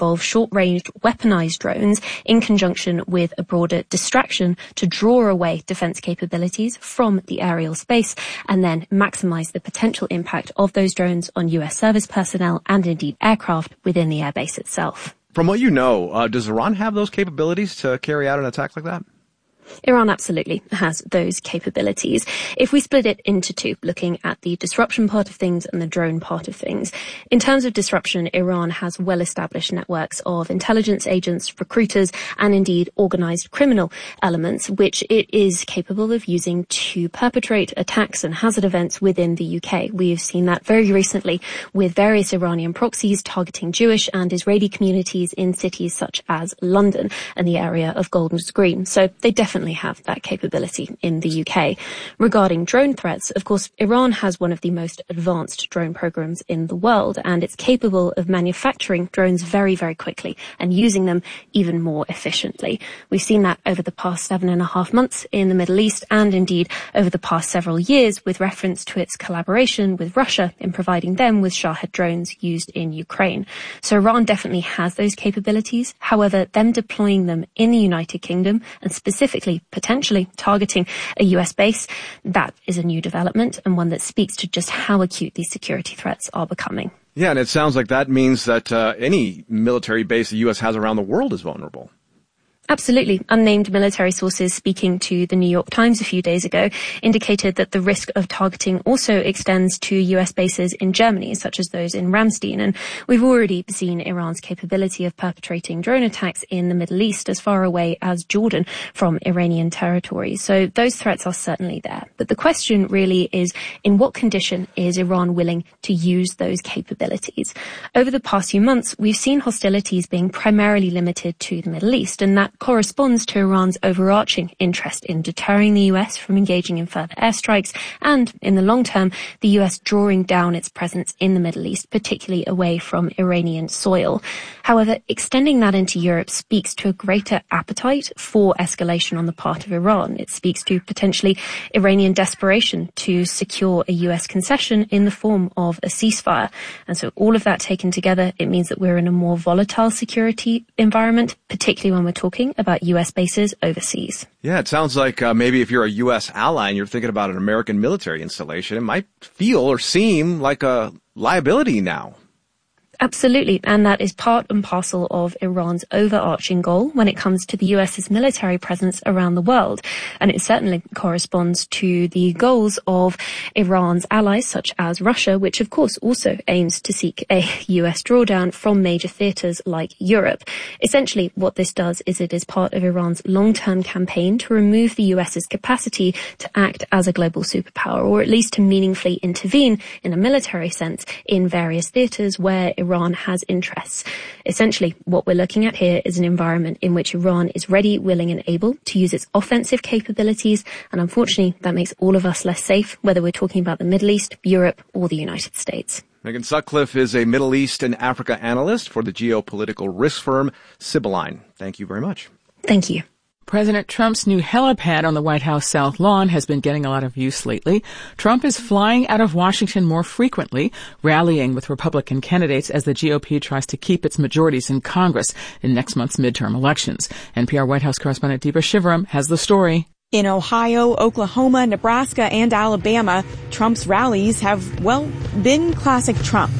of short-range weaponized drones in conjunction with a broader distraction to draw away defense capabilities from the aerial space and then maximize the potential impact of those drones on US service personnel and indeed aircraft within the airbase itself. From what you know, does Iran have those capabilities to carry out an attack like that? Iran absolutely has those capabilities. If we split it into two, looking at the disruption part of things and the drone part of things, in terms of disruption, Iran has well-established networks of intelligence agents, recruiters, and indeed organized criminal elements, which it is capable of using to perpetrate attacks and hazard events within the UK. We've seen that very recently with various Iranian proxies targeting Jewish and Israeli communities in cities such as London and the area of Golders Green. So they definitely have that capability in the UK. Regarding drone threats, of course, Iran has one of the most advanced drone programs in the world, and it's capable of manufacturing drones very, very quickly and using them even more efficiently. We've seen that over the past 7.5 months in the Middle East and indeed over the past several years with reference to its collaboration with Russia in providing them with Shahed drones used in Ukraine. So Iran definitely has those capabilities. However, them deploying them in the United Kingdom and specifically potentially targeting a US base, that is a new development and one that speaks to just how acute these security threats are becoming. Yeah, and it sounds like that means that any military base the U.S. has around the world is vulnerable. Absolutely. Unnamed military sources speaking to the New York Times a few days ago indicated that the risk of targeting also extends to US bases in Germany, such as those in Ramstein. And we've already seen Iran's capability of perpetrating drone attacks in the Middle East as far away as Jordan from Iranian territory. So those threats are certainly there. But the question really is, in what condition is Iran willing to use those capabilities? Over the past few months, we've seen hostilities being primarily limited to the Middle East, and that corresponds to Iran's overarching interest in deterring the US from engaging in further airstrikes and, in the long term, the US drawing down its presence in the Middle East, particularly away from Iranian soil. However, extending that into Europe speaks to a greater appetite for escalation on the part of Iran. It speaks to potentially Iranian desperation to secure a US concession in the form of a ceasefire. And so all of that taken together, it means that we're in a more volatile security environment, particularly when we're talking about U.S. bases overseas. Yeah, it sounds like maybe if you're a U.S. ally and you're thinking about an American military installation, it might feel or seem like a liability now. Absolutely, and that is part and parcel of Iran's overarching goal when it comes to the US's military presence around the world. And it certainly corresponds to the goals of Iran's allies, such as Russia, which of course also aims to seek a US drawdown from major theatres like Europe. Essentially, what this does is it is part of Iran's long-term campaign to remove the US's capacity to act as a global superpower, or at least to meaningfully intervene in a military sense in various theatres where Iran has interests. Essentially, what we're looking at here is an environment in which Iran is ready, willing and able to use its offensive capabilities, and unfortunately that makes all of us less safe, whether we're talking about the Middle East, Europe or the United States. Megan Sutcliffe is a Middle East and Africa analyst for the geopolitical risk firm Sibylline. Thank you very much. Thank you. President Trump's new helipad on the White House South Lawn has been getting a lot of use lately. Trump is flying out of Washington more frequently, rallying with Republican candidates as the GOP tries to keep its majorities in Congress in next month's midterm elections. NPR White House correspondent Deepa Shivaram has the story. In Ohio, Oklahoma, Nebraska, and Alabama, Trump's rallies have, been classic Trump.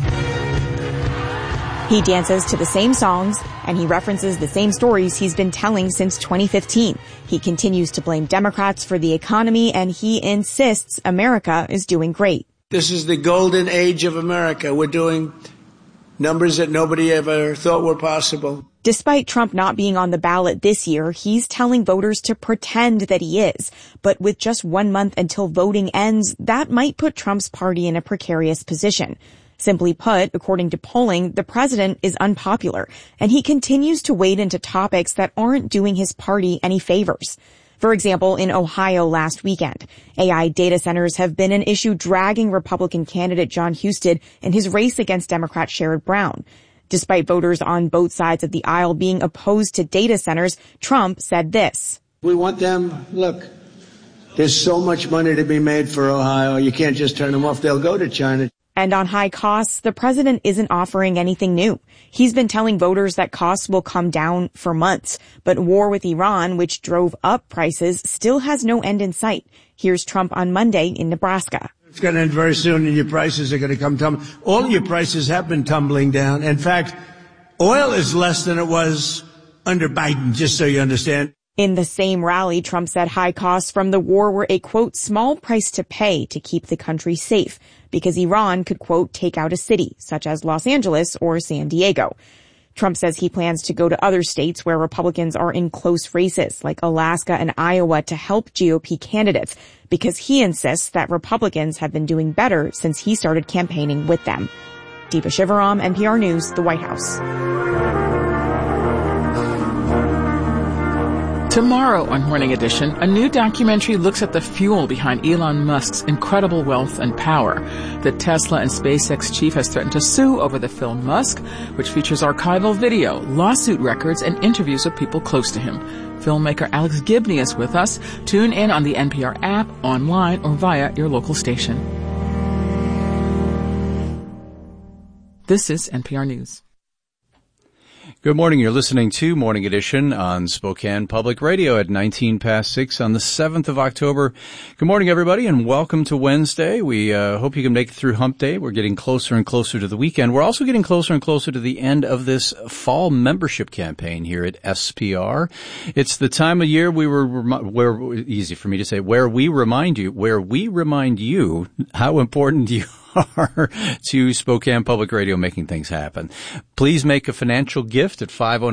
He dances to the same songs, and he references the same stories he's been telling since 2015. He continues to blame Democrats for the economy, and he insists America is doing great. This is the golden age of America. We're doing numbers that nobody ever thought were possible. Despite Trump not being on the ballot this year, he's telling voters to pretend that he is. But with just 1 month until voting ends, that might put Trump's party in a precarious position. Simply put, according to polling, the president is unpopular, and he continues to wade into topics that aren't doing his party any favors. For example, in Ohio last weekend, AI data centers have been an issue dragging Republican candidate Jon Husted in his race against Democrat Sherrod Brown. Despite voters on both sides of the aisle being opposed to data centers, Trump said this. We want them, look, there's so much money to be made for Ohio. You can't just turn them off. They'll go to China. And on high costs, the president isn't offering anything new. He's been telling voters that costs will come down for months. But war with Iran, which drove up prices, still has no end in sight. Here's Trump on Monday in Nebraska. It's going to end very soon, and your prices are going to come tumbling. All your prices have been tumbling down. In fact, oil is less than it was under Biden, just so you understand. In the same rally, Trump said high costs from the war were a, quote, small price to pay to keep the country safe, because Iran could, quote, take out a city, such as Los Angeles or San Diego. Trump says he plans to go to other states where Republicans are in close races, like Alaska and Iowa, to help GOP candidates, because he insists that Republicans have been doing better since he started campaigning with them. Deepa Shivaram, NPR News, the White House. Tomorrow on Morning Edition, a new documentary looks at the fuel behind Elon Musk's incredible wealth and power. The Tesla and SpaceX chief has threatened to sue over the film Musk, which features archival video, lawsuit records, and interviews with people close to him. Filmmaker Alex Gibney is with us. Tune in on the NPR app, online, or via your local station. This is NPR News. Good morning. You're listening to Morning Edition on Spokane Public Radio at 19 past 6 on the 7th of October. Good morning, everybody, and welcome to Wednesday. We hope you can make it through Hump Day. We're getting closer and closer to the weekend. We're also getting closer and closer to the end of this fall membership campaign here at SPR. It's the time of year where we remind you how important you are to Spokane Public Radio making things happen. Please make a financial gift at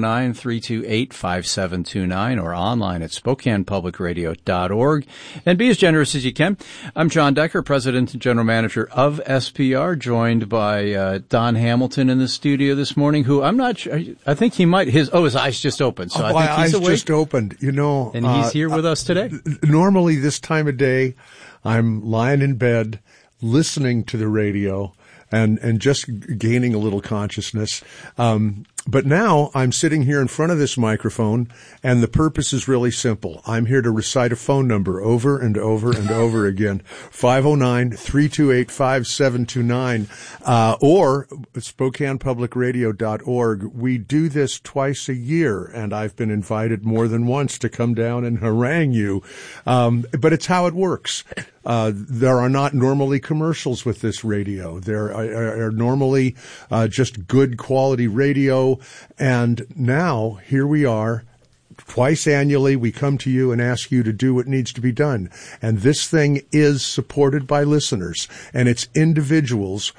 509-328-5729 or online at SpokanePublicRadio.org and be as generous as you can. I'm John Decker, President and General Manager of SPR, joined by Don Hamilton in the studio this morning, who I'm not sure, I think he might, his eyes just opened. So I think he's awake. Just opened, and he's here with us today. Normally this time of day, I'm lying in bed, listening to the radio and just gaining a little consciousness. But now I'm sitting here in front of this microphone, and the purpose is really simple. I'm here to recite a phone number over and over and over again, 509-328-5729, or SpokanePublicRadio.org. We do this twice a year, and I've been invited more than once to come down and harangue you. But it's how it works. There are not normally commercials with this radio. There are normally just good quality radio. And now, here we are. Twice annually, we come to you and ask you to do what needs to be done. And this thing is supported by listeners. And it's individuals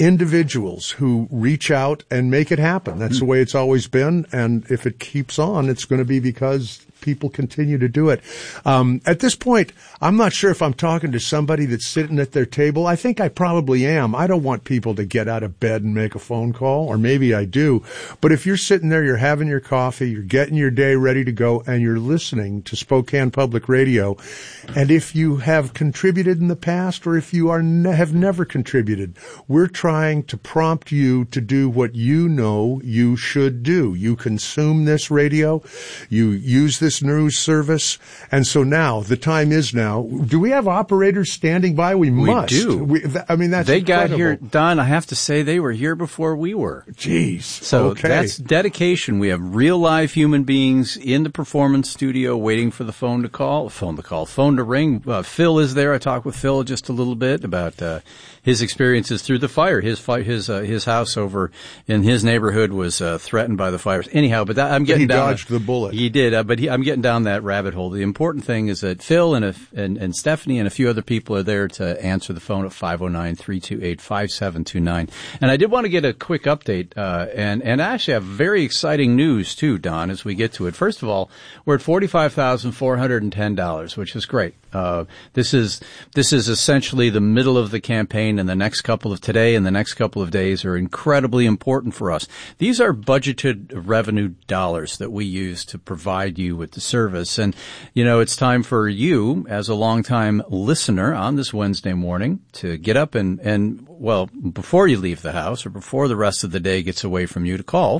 who reach out and make it happen. That's the way it's always been. And if it keeps on, it's going to be because people continue to do it. At this point, I'm not sure if I'm talking to somebody that's sitting at their table. I think I probably am. I don't want people to get out of bed and make a phone call, or maybe I do. But if you're sitting there, you're having your coffee, you're getting your day ready to go, and you're listening to Spokane Public Radio, and if you have contributed in the past, or if you have never contributed, we're trying to prompt you to do what you know you should do. You consume this radio, you use this news service, and so now, the time is now. Do we have operators standing by? We must. We do. That's They incredible. got here, Don, I have to say they were here before we were. Jeez. So okay. That's dedication. We have real live human beings in the performance studio waiting for the phone to ring. Phil is there. I talked with Phil just a little bit about his experiences through the fire. His house over in his neighborhood was threatened by the fires. Anyhow, but I'm getting down. He dodged the bullet. He did, I'm getting down that rabbit hole. The important thing is that Phil and Stephanie and a few other people are there to answer the phone at 509-328-5729. And I did want to get a quick update, and actually have very exciting news too, Don, as we get to it. First of all, we're at $45,410, which is great. This is essentially the middle of the campaign, and the next couple of days are incredibly important for us. These are budgeted revenue dollars that we use to provide you with the service. And, it's time for you, as a longtime listener on this Wednesday morning, to get up and before you leave the house or before the rest of the day gets away from you, to call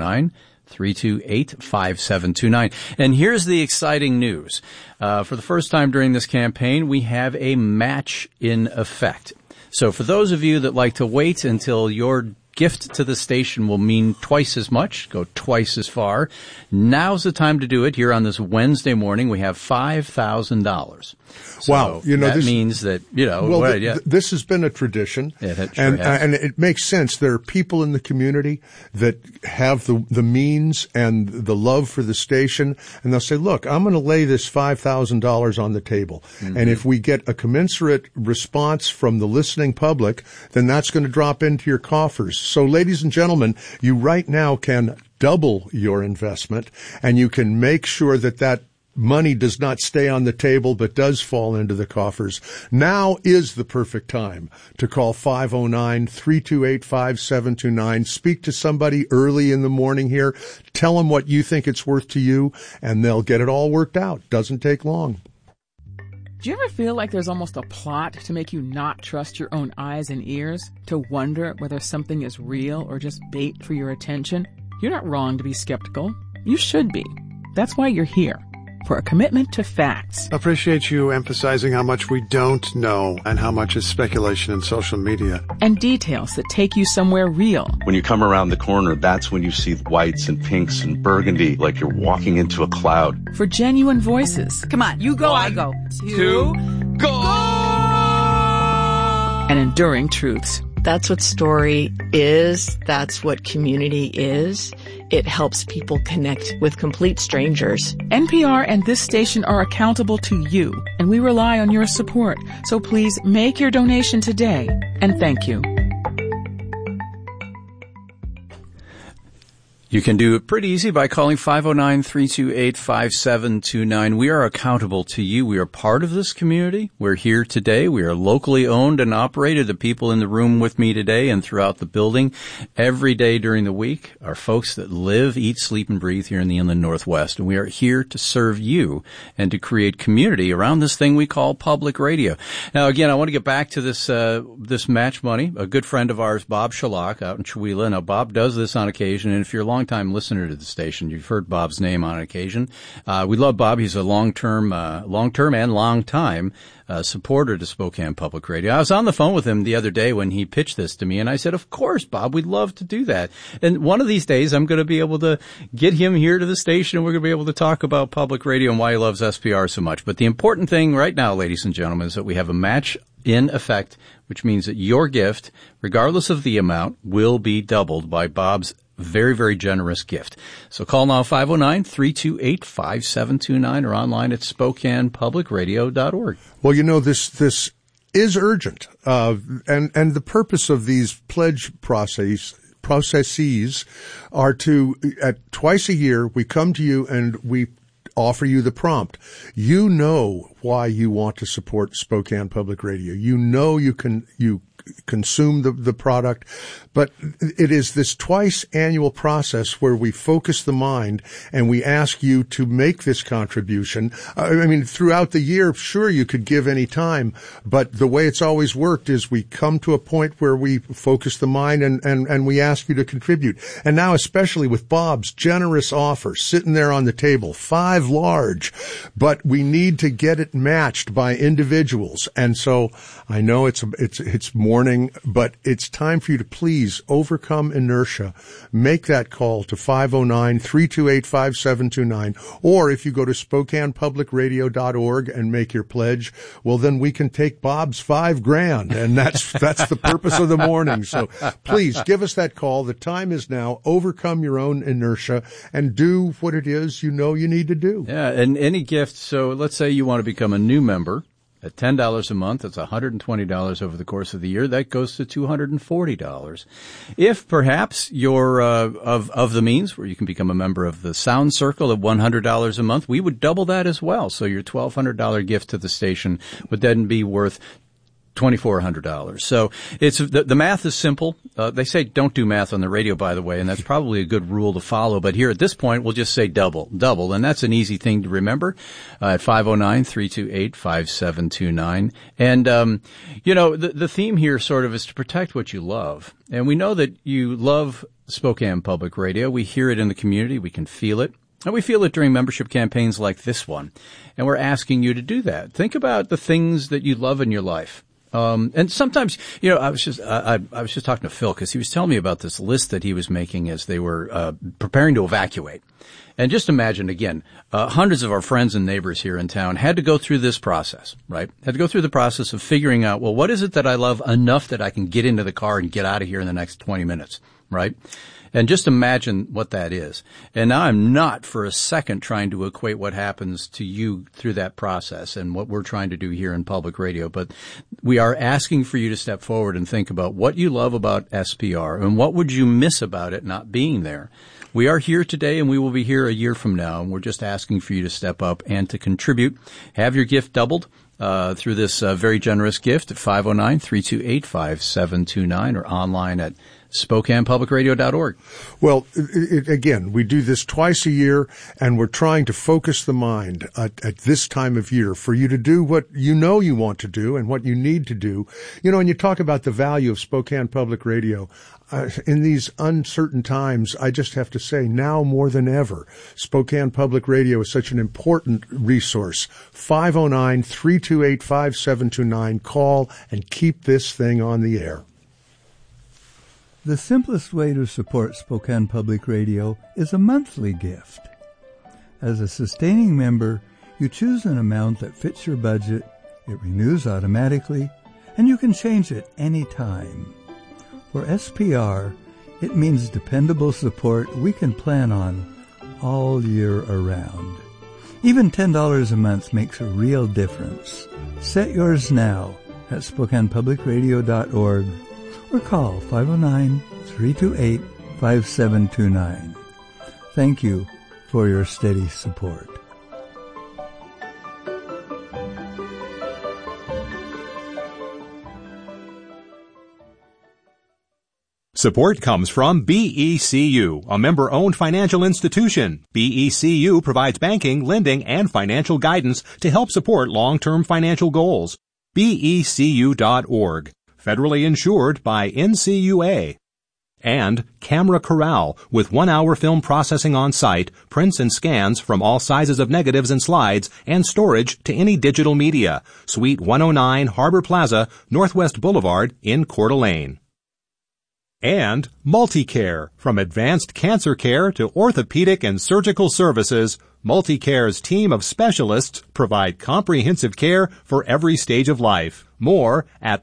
509-328-5729. And here's the exciting news. For the first time during this campaign, we have a match in effect. So for those of you that like to wait until your gift to the station will mean twice as much, go twice as far, now's the time to do it. Here on this Wednesday morning, we have $5,000. So wow. That means that, this has been a tradition. And it makes sense. There are people in the community that have the means and the love for the station, and they'll say, look, I'm going to lay this $5,000 on the table. Mm-hmm. And if we get a commensurate response from the listening public, then that's going to drop into your coffers. So, ladies and gentlemen, you right now can double your investment, and you can make sure that money does not stay on the table but does fall into the coffers. Now is the perfect time to call 509-328-5729. Speak to somebody early in the morning here. Tell them what you think it's worth to you, and they'll get it all worked out. Doesn't take long. Do you ever feel like there's almost a plot to make you not trust your own eyes and ears? To wonder whether something is real or just bait for your attention? You're not wrong to be skeptical. You should be. That's why you're here. For a commitment to facts. Appreciate you emphasizing how much we don't know and how much is speculation in social media. And details that take you somewhere real. When you come around the corner, that's when you see whites and pinks and burgundy, like you're walking into a cloud. For genuine voices. Come on, you go, I go. 2, go! And enduring truths. That's what story is. That's what community is. It helps people connect with complete strangers. NPR and this station are accountable to you, and we rely on your support. So please make your donation today, and thank you. You can do it pretty easy by calling 509-328-5729. We are accountable to you. We are part of this community. We're here today. We are locally owned and operated. The people in the room with me today and throughout the building every day during the week are folks that live, eat, sleep, and breathe here in the Inland Northwest. And we are here to serve you and to create community around this thing we call public radio. Now, again, I want to get back to this match money. A good friend of ours, Bob Shalak, out in Chewelah. Now, Bob does this on occasion, and if you're a long-time listener to the station, you've heard Bob's name on occasion. We love Bob. He's a long-term and long-time supporter to Spokane Public Radio. I was on the phone with him the other day when he pitched this to me, and I said, of course, Bob, we'd love to do that. And one of these days, I'm going to be able to get him here to the station, and we're going to be able to talk about public radio and why he loves SPR so much. But the important thing right now, ladies and gentlemen, is that we have a match in effect, which means that your gift, regardless of the amount, will be doubled by Bob's very, very generous gift. So call now 509-328-5729 or online at SpokanePublicRadio.org. Well, this is urgent. And the purpose of these pledge processes are to, twice a year, we come to you and we offer you the prompt. You know why you want to support Spokane Public Radio. You know you consume the product, but it is this twice annual process where we focus the mind and we ask you to make this contribution. I mean, throughout the year, sure, you could give any time, but the way it's always worked is we come to a point where we focus the mind and we ask you to contribute. And now, especially with Bob's generous offer sitting there on the table, 5 large, but we need to get it matched by individuals. And so I know it's morning, but it's time for you to please overcome inertia. Make that call to 509-328-5729. Or if you go to SpokanePublicRadio.org and make your pledge, well, then we can take Bob's $5,000. And that's the purpose of the morning. So please give us that call. The time is now. Overcome your own inertia and do what it is you know you need to do. Yeah, and any gift. So let's say you want to become a new member. At $10 a month, that's $120 over the course of the year. That goes to $240. If perhaps you're of the means where you can become a member of the Sound Circle at $100 a month, we would double that as well. So your $1,200 gift to the station would then be worth $2,400. So it's the math is simple. They say don't do math on the radio, by the way, and that's probably a good rule to follow. But here at this point, we'll just say double, and that's an easy thing to remember at 509-328-5729. And the theme here sort of is to protect what you love, and we know that you love Spokane Public Radio. We hear it in the community. We can feel it. And we feel it during membership campaigns like this one. And we're asking you to do that. Think about the things that you love in your life. And sometimes, I was just talking to Phil because he was telling me about this list that he was making as they were preparing to evacuate. And just imagine, again, hundreds of our friends and neighbors here in town had to go through this process, right? Had to go through the process of figuring out, well, what is it that I love enough that I can get into the car and get out of here in the next 20 minutes, right? And just imagine what that is. And now I'm not for a second trying to equate what happens to you through that process and what we're trying to do here in public radio, but we are asking for you to step forward and think about what you love about SPR and what would you miss about it not being there. We are here today and we will be here a year from now, and we're just asking for you to step up and to contribute. Have your gift doubled through this very generous gift at 509-328-5729 or online at SpokanePublicRadio.org. Well, again, we do this twice a year, and we're trying to focus the mind at this time of year for you to do what you know you want to do and what you need to do. And you talk about the value of Spokane Public Radio. In these uncertain times, I just have to say, now more than ever, Spokane Public Radio is such an important resource. 509-328-5729. Call and keep this thing on the air. The simplest way to support Spokane Public Radio is a monthly gift. As a sustaining member, you choose an amount that fits your budget, it renews automatically, and you can change it any time. For SPR, it means dependable support we can plan on all year around. Even $10 a month makes a real difference. Set yours now at SpokanePublicRadio.org or call 509-328-5729. Thank you for your steady support. Support comes from BECU, a member-owned financial institution. BECU provides banking, lending, and financial guidance to help support long-term financial goals. BECU.org. Federally insured by NCUA. And Camera Corral, with 1-hour film processing on site, prints and scans from all sizes of negatives and slides, and storage to any digital media. Suite 109 Harbor Plaza, Northwest Boulevard in Coeur d'Alene. And MultiCare, from advanced cancer care to orthopedic and surgical services, MultiCare's team of specialists provide comprehensive care for every stage of life. More at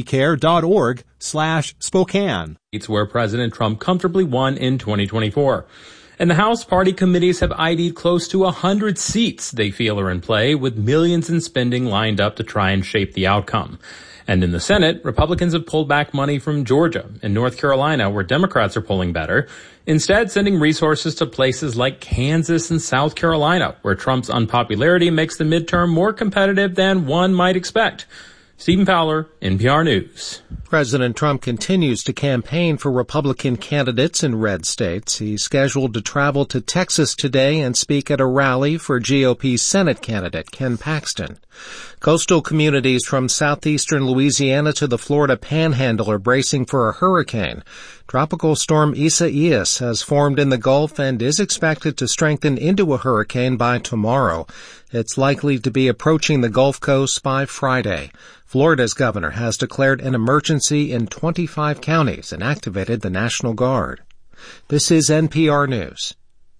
multicare.org/Spokane. It's where President Trump comfortably won in 2024. And the House party committees have ID'd close to 100 seats they feel are in play, with millions in spending lined up to try and shape the outcome. And in the Senate, Republicans have pulled back money from Georgia and North Carolina, where Democrats are polling better, instead sending resources to places like Kansas and South Carolina, where Trump's unpopularity makes the midterm more competitive than one might expect. Stephen Fowler, NPR News. President Trump continues to campaign for Republican candidates in red states. He's scheduled to travel to Texas today and speak at a rally for GOP Senate candidate Ken Paxton. Coastal communities from southeastern Louisiana to the Florida Panhandle are bracing for a hurricane. Tropical storm Isaias has formed in the Gulf and is expected to strengthen into a hurricane by tomorrow. It's likely to be approaching the Gulf Coast by Friday. Florida's governor has declared an emergency in 25 counties and activated the National Guard. This is NPR News.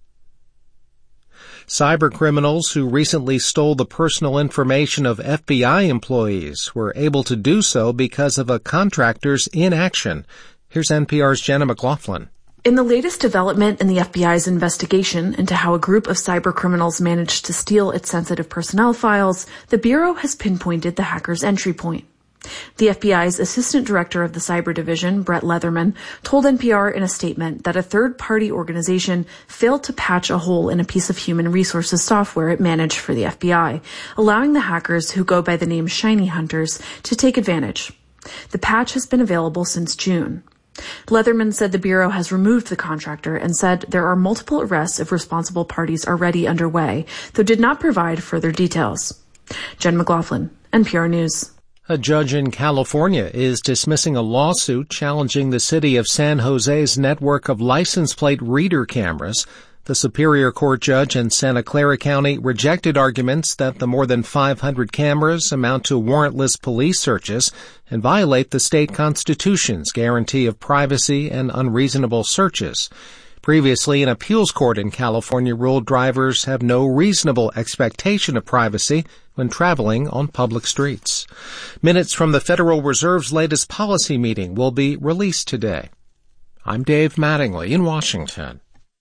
Cybercriminals who recently stole the personal information of FBI employees were able to do so because of a contractor's inaction. Here's NPR's Jenna McLaughlin. In the latest development in the FBI's investigation into how a group of cybercriminals managed to steal its sensitive personnel files, the Bureau has pinpointed the hacker's entry point. The FBI's Assistant Director of the Cyber Division, Brett Leatherman, told NPR in a statement that a third-party organization failed to patch a hole in a piece of human resources software it managed for the FBI, allowing the hackers who go by the name Shiny Hunters to take advantage. The patch has been available since June. Leatherman said the Bureau has removed the contractor and said there are multiple arrests of responsible parties already underway, though did not provide further details. Jen McLaughlin, NPR News. A judge in California is dismissing a lawsuit challenging the city of San Jose's network of license plate reader cameras. The Superior Court judge in Santa Clara County rejected arguments that the more than 500 cameras amount to warrantless police searches and violate the state constitution's guarantee of privacy and unreasonable searches. Previously, an appeals court in California ruled drivers have no reasonable expectation of privacy when traveling on public streets. Minutes from the Federal Reserve's latest policy meeting will be released today. I'm Dave Mattingly in Washington.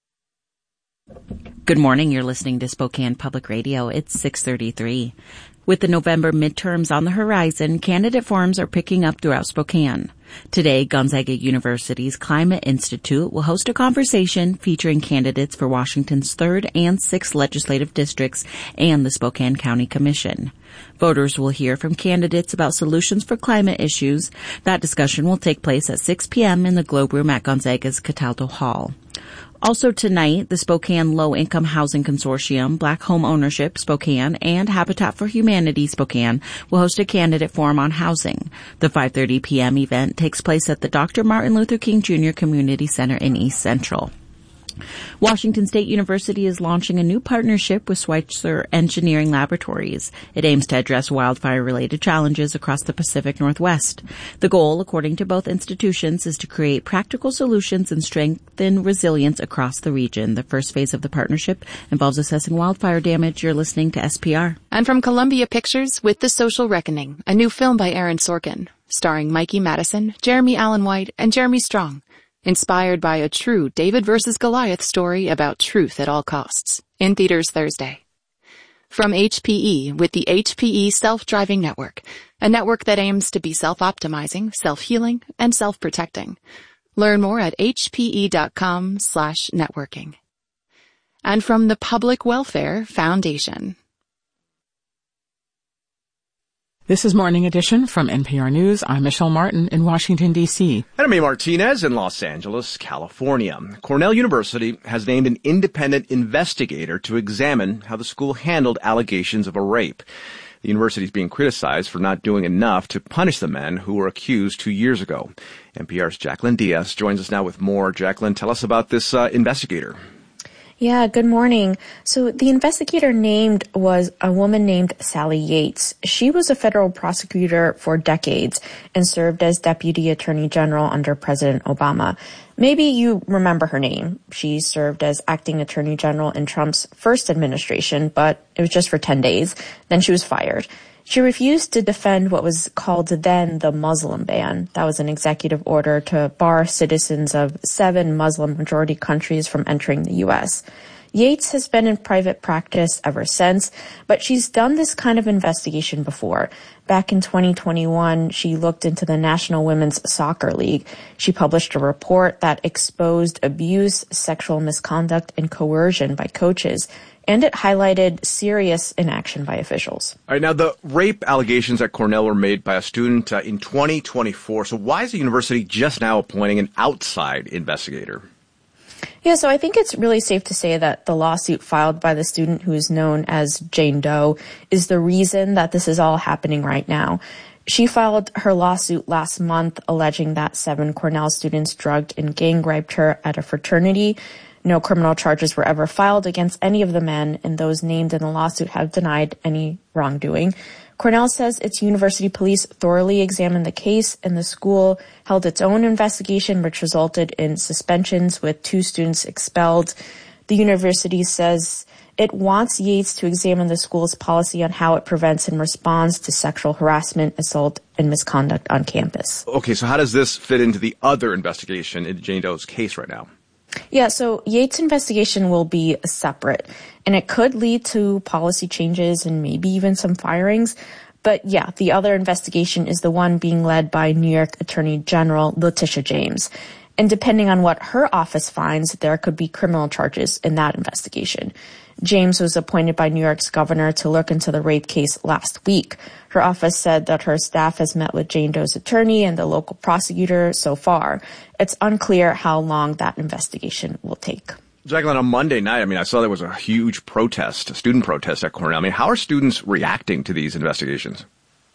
Good morning. You're listening to Spokane Public Radio. It's 6:33. With the November midterms on the horizon, candidate forums are picking up throughout Spokane. Today, Gonzaga University's Climate Institute will host a conversation featuring candidates for Washington's 3rd and 6th legislative districts and the Spokane County Commission. Voters will hear from candidates about solutions for climate issues. That discussion will take place at 6 p.m. in the Globe Room at Gonzaga's Cataldo Hall. Also tonight, the Spokane Low-Income Housing Consortium, Black Home Ownership Spokane, and Habitat for Humanity Spokane will host a candidate forum on housing. The 5:30 p.m. event takes place at the Dr. Martin Luther King Jr. Community Center in East Central. Washington State University is launching a new partnership with Schweitzer Engineering Laboratories. It aims to address wildfire-related challenges across the Pacific Northwest. The goal, according to both institutions, is to create practical solutions and strengthen resilience across the region. The first phase of the partnership involves assessing wildfire damage. You're listening to SPR. And from Columbia Pictures with The Social Reckoning, a new film by Aaron Sorkin, starring Mikey Madison, Jeremy Allen White, and Jeremy Strong. Inspired by a true David versus Goliath story about truth at all costs. In theaters Thursday. From HPE with the HPE Self-Driving Network, a network that aims to be self-optimizing, self-healing, and self-protecting. Learn more at hpe.com/networking. And from the Public Welfare Foundation. This is Morning Edition from NPR News. I'm Michelle Martin in Washington, D.C. And I'm A. Martinez in Los Angeles, California. Cornell University has named an independent investigator to examine how the school handled allegations of a rape. The university is being criticized for not doing enough to punish the men who were accused 2 years ago. NPR's Jacqueline Diaz joins us now with more. Jacqueline, tell us about this investigator. Yeah, good morning. So the investigator named was a woman named Sally Yates. She was a federal prosecutor for decades and served as Deputy Attorney General under President Obama. Maybe you remember her name. She served as Acting Attorney General in Trump's first administration, but it was just for 10 days. Then she was fired. She refused to defend what was called then the Muslim ban. That was an executive order to bar citizens of 7 Muslim-majority countries from entering the U.S. Yates has been in private practice ever since, but she's done this kind of investigation before. Back in 2021, she looked into the National Women's Soccer League. She published a report that exposed abuse, sexual misconduct, and coercion by coaches. And it highlighted serious inaction by officials. All right, now the rape allegations at Cornell were made by a student in 2024. So why is the university just now appointing an outside investigator? Yeah, so I think it's really safe to say that the lawsuit filed by the student who is known as Jane Doe is the reason that this is all happening right now. She filed her lawsuit last month alleging that 7 Cornell students drugged and gang raped her at a fraternity. No criminal charges were ever filed against any of the men, and those named in the lawsuit have denied any wrongdoing. Cornell says its university police thoroughly examined the case, and the school held its own investigation, which resulted in suspensions with 2 students expelled. The university says it wants Yates to examine the school's policy on how it prevents and responds to sexual harassment, assault, and misconduct on campus. Okay, so how does this fit into the other investigation in Jane Doe's case right now? Yeah, so Yates' investigation will be separate, and it could lead to policy changes and maybe even some firings. But yeah, the other investigation is the one being led by New York Attorney General Letitia James. And depending on what her office finds, there could be criminal charges in that investigation. James was appointed by New York's governor to look into the rape case last week. Her office said that her staff has met with Jane Doe's attorney and the local prosecutor so far. It's unclear how long that investigation will take. Jacqueline, on Monday night, I saw there was a huge protest, a student protest at Cornell. How are students reacting to these investigations?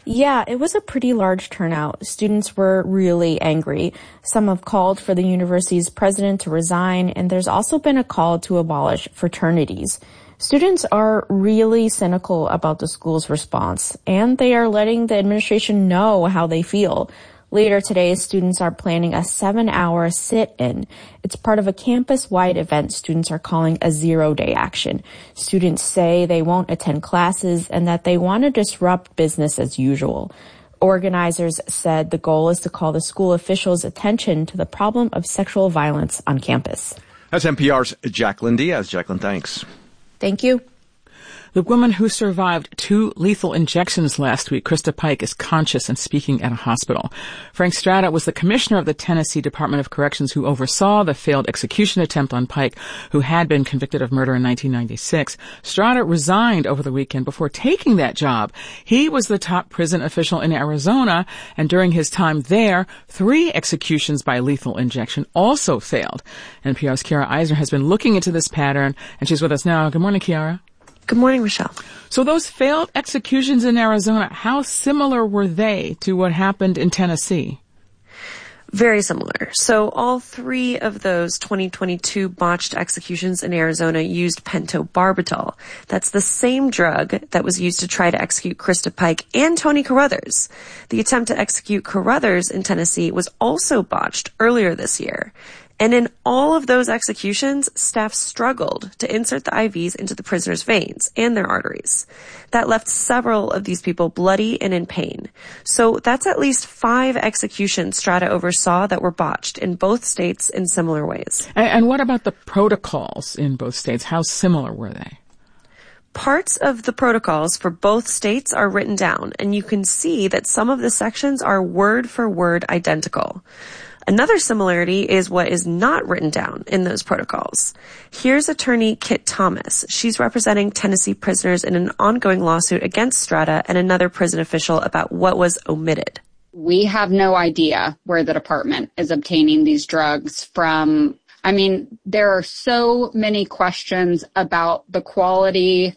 Yeah, it was a pretty large turnout. Students were really angry. Some have called for the university's president to resign, and there's also been a call to abolish fraternities. Students are really cynical about the school's response, and they are letting the administration know how they feel. Later today, students are planning a 7-hour sit-in. It's part of a campus-wide event students are calling a zero-day action. Students say they won't attend classes and that they want to disrupt business as usual. Organizers said the goal is to call the school officials' attention to the problem of sexual violence on campus. That's NPR's Jacqueline Diaz. Jacqueline, thanks. Thank you. The woman who survived 2 lethal injections last week, Krista Pike, is conscious and speaking at a hospital. Frank Strata was the commissioner of the Tennessee Department of Corrections who oversaw the failed execution attempt on Pike, who had been convicted of murder in 1996. Strata resigned over the weekend before taking that job. He was the top prison official in Arizona, and during his time there, 3 executions by lethal injection also failed. NPR's Kiara Eisner has been looking into this pattern, and she's with us now. Good morning, Kiara. Good morning, Rochelle. So those failed executions in Arizona, how similar were they to what happened in Tennessee? Very similar. So all 3 of those 2022 botched executions in Arizona used pentobarbital. That's the same drug that was used to try to execute Krista Pike and Tony Carruthers. The attempt to execute Carruthers in Tennessee was also botched earlier this year. And in all of those executions, staff struggled to insert the IVs into the prisoners' veins and their arteries. That left several of these people bloody and in pain. So that's at least 5 executions Strata oversaw that were botched in both states in similar ways. And what about the protocols in both states? How similar were they? Parts of the protocols for both states are written down, and you can see that some of the sections are word for word identical. Another similarity is what is not written down in those protocols. Here's attorney Kit Thomas. She's representing Tennessee prisoners in an ongoing lawsuit against Strata and another prison official about what was omitted. We have no idea where the department is obtaining these drugs from. I mean, there are so many questions about the quality,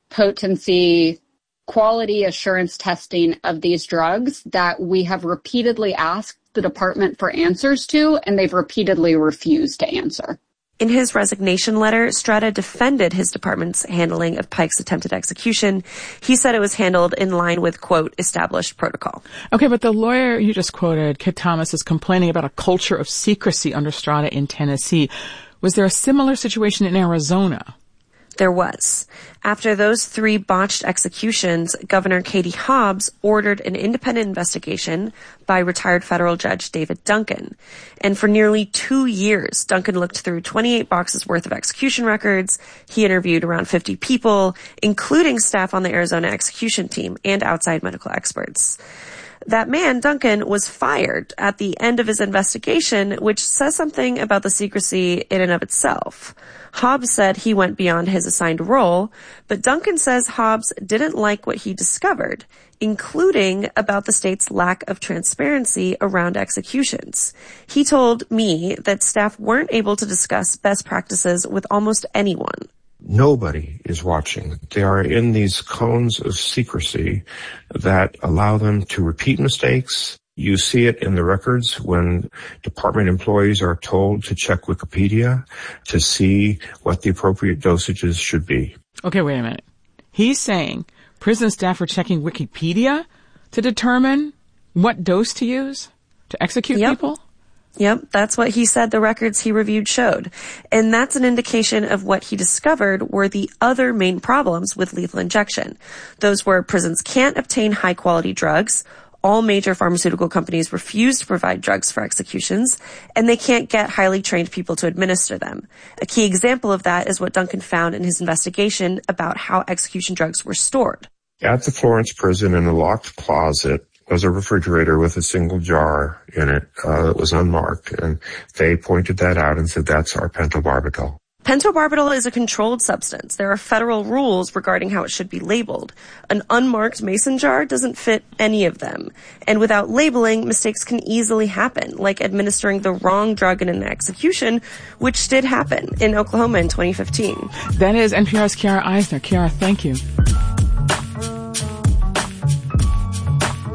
potency, quality assurance testing of these drugs that we have repeatedly asked the department for answers to, and they've repeatedly refused to answer. In his resignation letter, Strata defended his department's handling of Pike's attempted execution. He said it was handled in line with, quote, established protocol. Okay, but the lawyer you just quoted, Kit Thomas, is complaining about a culture of secrecy under Strata in Tennessee. Was there a similar situation in Arizona? There was. After those 3 botched executions, Governor Katie Hobbs ordered an independent investigation by retired federal judge David Duncan. And for nearly 2 years, Duncan looked through 28 boxes worth of execution records. He interviewed around 50 people, including staff on the Arizona execution team and outside medical experts. That man, Duncan, was fired at the end of his investigation, which says something about the secrecy in and of itself. Hobbs said he went beyond his assigned role, but Duncan says Hobbs didn't like what he discovered, including about the state's lack of transparency around executions. He told me that staff weren't able to discuss best practices with almost anyone. Nobody is watching. They are in these cones of secrecy that allow them to repeat mistakes. You see it in the records when department employees are told to check Wikipedia to see what the appropriate dosages should be. Okay, wait a minute. He's saying prison staff are checking Wikipedia to determine what dose to use to execute people? Yep, that's what he said the records he reviewed showed. And that's an indication of what he discovered were the other main problems with lethal injection. Those were prisons can't obtain high-quality drugs, all major pharmaceutical companies refuse to provide drugs for executions, and they can't get highly trained people to administer them. A key example of that is what Duncan found in his investigation about how execution drugs were stored. At the Florence prison in a locked closet was a refrigerator with a single jar in it that was unmarked, and they pointed that out and said that's our pentobarbital. Pentobarbital is a controlled substance. There are federal rules regarding how it should be labeled. An unmarked mason jar doesn't fit any of them. And without labeling, mistakes can easily happen, like administering the wrong drug in an execution, which did happen in Oklahoma in 2015. That is NPR's Kiara Eisner. Kiara, thank you.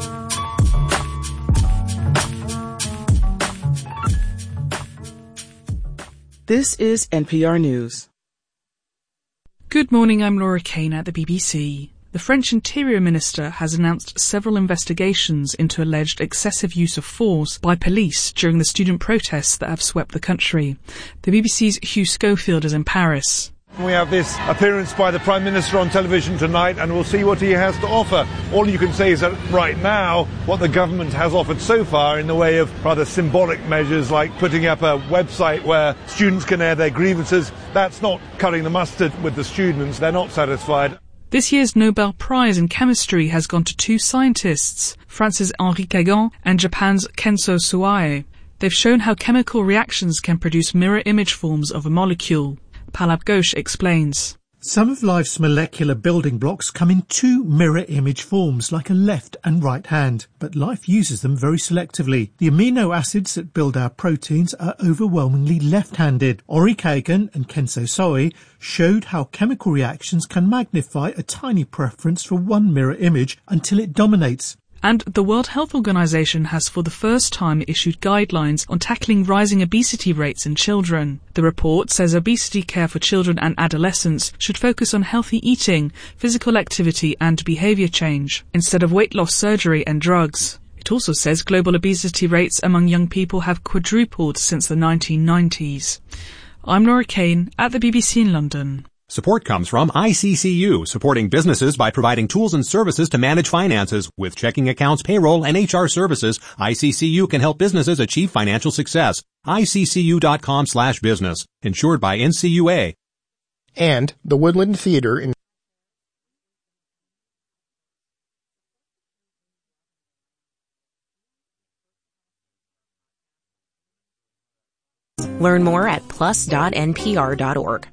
This is NPR News. Good morning, I'm Laura Kane at the BBC. The French Interior Minister has announced several investigations into alleged excessive use of force by police during the student protests that have swept the country. The BBC's Hugh Schofield is in Paris. We have this appearance by the Prime Minister on television tonight, and we'll see what he has to offer. All you can say is that right now, what the government has offered so far in the way of rather symbolic measures like putting up a website where students can air their grievances, that's not cutting the mustard with the students. They're not satisfied. This year's Nobel Prize in Chemistry has gone to two scientists, France's Henri Kagan and Japan's Kenzo Suae. They've shown how chemical reactions can produce mirror image forms of a molecule. Palab Ghosh explains. Some of life's molecular building blocks come in two mirror image forms, like a left and right hand, but life uses them very selectively. The amino acids that build our proteins are overwhelmingly left-handed. Henri Kagan and Kenzo Suae showed how chemical reactions can magnify a tiny preference for one mirror image until it dominates. And the World Health Organization has for the first time issued guidelines on tackling rising obesity rates in children. The report says obesity care for children and adolescents should focus on healthy eating, physical activity and behavior change, instead of weight loss surgery and drugs. It also says global obesity rates among young people have quadrupled since the 1990s. I'm Laura Kane at the BBC in London. Support comes from ICCU, supporting businesses by providing tools and services to manage finances. With checking accounts, payroll, and HR services, ICCU can help businesses achieve financial success. ICCU.com/business. Insured by NCUA. And the Woodland Theater in Learn more at plus.npr.org.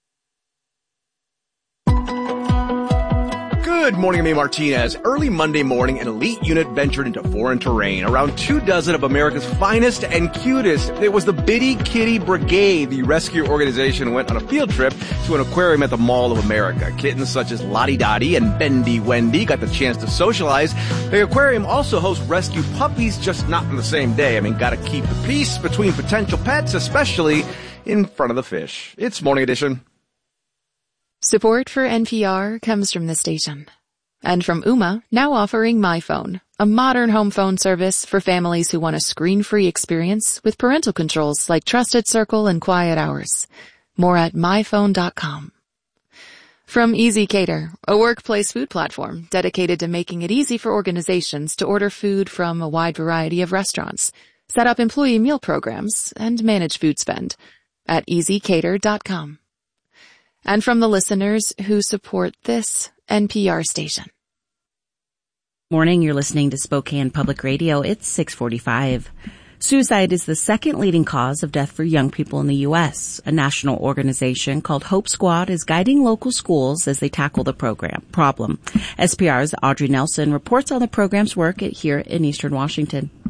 Good morning, I'm A. Martinez. Early Monday morning, an elite unit ventured into foreign terrain. Around 24 of America's finest and cutest. It was the Bitty Kitty Brigade. The rescue organization went on a field trip to an aquarium at the Mall of America. Kittens such as Lottie Dottie and Bendy Wendy got the chance to socialize. The aquarium also hosts rescue puppies, just not on the same day. Gotta keep the peace between potential pets, especially in front of the fish. It's Morning Edition. Support for NPR comes from the station. And from Ooma, now offering MyPhone, a modern home phone service for families who want a screen-free experience with parental controls like Trusted Circle and Quiet Hours. More at myphone.com. From Easy Cater, a workplace food platform dedicated to making it easy for organizations to order food from a wide variety of restaurants, set up employee meal programs, and manage food spend at easycater.com. And from the listeners who support this NPR station. Morning, you're listening to Spokane Public Radio. It's 6:45. Suicide is the second leading cause of death for young people in the U.S. A national organization called Hope Squad is guiding local schools as they tackle the problem. SPR's Audrey Nelson reports on the program's work here in Eastern Washington.